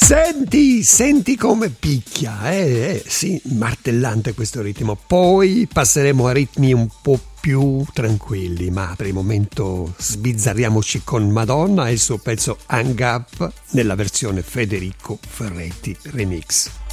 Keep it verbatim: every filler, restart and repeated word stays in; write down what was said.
Senti, senti come picchia, eh, eh, sì, martellante questo ritmo. Poi passeremo a ritmi un po' più tranquilli, ma per il momento sbizzarriamoci con Madonna e il suo pezzo Hang Up nella versione Federico Ferretti Remix.